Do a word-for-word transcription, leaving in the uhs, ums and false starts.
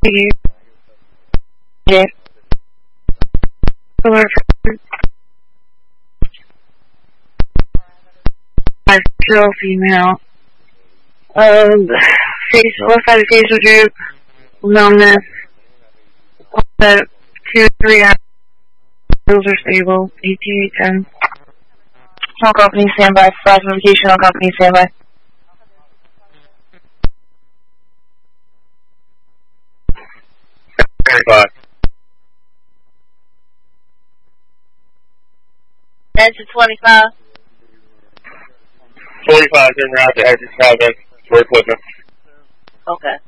Yeah. Still female. Um, face, left side of facial droop, numbness. Uh, two, three hours. Those are stable. E T A ten. All company standby. Flash notification. All company standby. Thirty-five. Exit twenty-five. Twenty-five. Turn around to exit seven for equipment. Okay.